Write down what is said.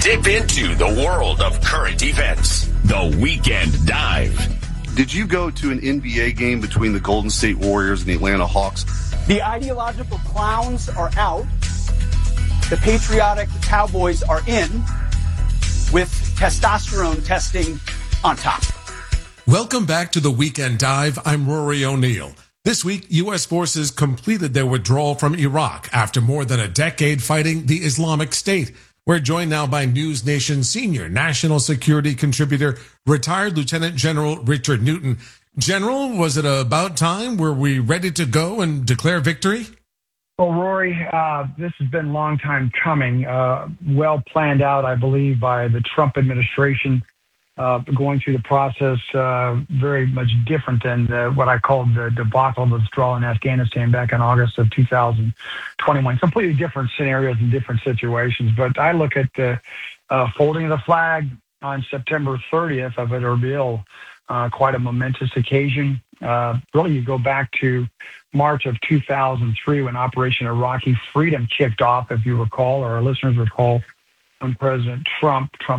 Dip into the world of current events. The Weekend Dive. Did you go to an NBA game between the Golden State Warriors and the Atlanta Hawks? The ideological clowns are out. The patriotic cowboys are in, with testosterone testing on top. Welcome back to the Weekend Dive. I'm Rory O'Neill. This week, U.S. forces completed their withdrawal from Iraq after more than a decade fighting the Islamic State. We're joined now by News Nation senior national security contributor, retired Lieutenant General Richard Newton. General, was it about time? Were we ready to go and declare victory? Well, Rory, this has been a long time coming, well planned out, I believe, by the Trump administration, going through the process very much different than what I called the debacle of withdrawal in Afghanistan back in August of 2021. Completely different scenarios and different situations. But I look at the folding of the flag on September 30th of Erbil, quite a momentous occasion. Really, you go back to March of 2003 when Operation Iraqi Freedom kicked off, if you recall, or our listeners recall, when President Trump